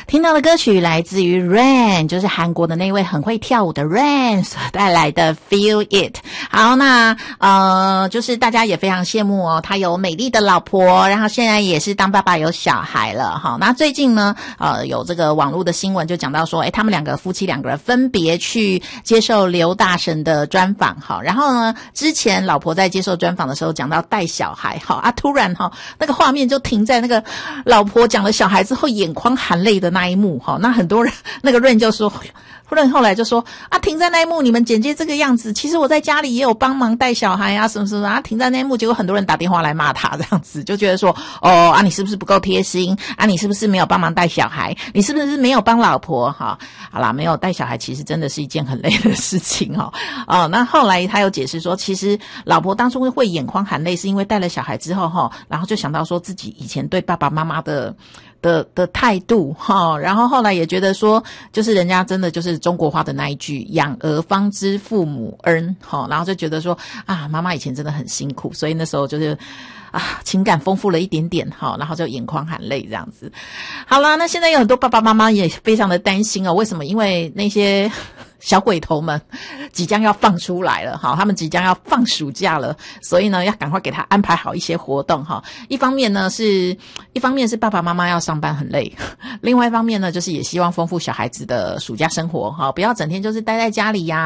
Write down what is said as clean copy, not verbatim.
听到的歌曲来自于 Rain， 就是韩国的那位很会跳舞的 Rain 所带来的 Feel It。 好，那就是大家也非常羡慕哦，他有美丽的老婆，然后现在也是当爸爸有小孩了。好，那最近呢有这个网络的新闻就讲到说他们夫妻两个人分别去接受刘大神的专访。好，然后呢之前老婆在接受专访的时候讲到带小孩，好突然那个画面就停在那个老婆讲了小孩之后眼眶含泪的那一幕。那很多人那个润就说，润后来就说停在那一幕你们剪接这个样子，其实我在家里也有帮忙带小孩什么什么停在那一幕，结果很多人打电话来骂他，这样子就觉得说你是不是不够贴心你是不是没有帮忙带小孩，你是不是没有帮老婆好啦，没有带小孩其实真的是一件很累的事情那后来他有解释说，其实老婆当初会眼眶含泪是因为带了小孩之后然后就想到说自己以前对爸爸妈妈的态度然后后来也觉得说，就是人家真的就是中国话的那一句养儿方知父母恩然后就觉得说妈妈以前真的很辛苦，所以那时候就是情感丰富了一点点然后就眼眶含泪这样子。好啦，那现在有很多爸爸妈妈也非常的担心为什么？因为那些小鬼头们即将要放出来了他们即将要放暑假了，所以呢要赶快给他安排好一些活动一方面是爸爸妈妈要上班很累，另外一方面呢就是也希望丰富小孩子的暑假生活不要整天就是待在家里